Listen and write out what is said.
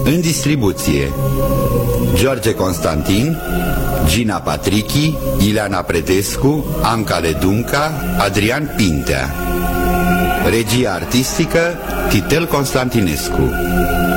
În distribuție: George Constantin, Gina Patrichi, Ileana Predescu, Anca Ledunca, Adrian Pintea. Regia artistică: Titel Constantinescu.